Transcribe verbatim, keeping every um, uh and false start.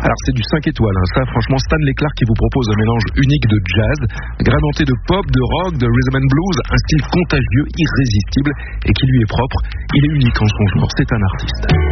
Alors c'est du cinq étoiles, hein. Ça franchement, Stanley Clarke qui vous propose un mélange unique de jazz, grandenté de pop, de rock, de rhythm and blues, un style contagieux, irrésistible et qui lui est propre. Il est unique en son genre, c'est un artiste.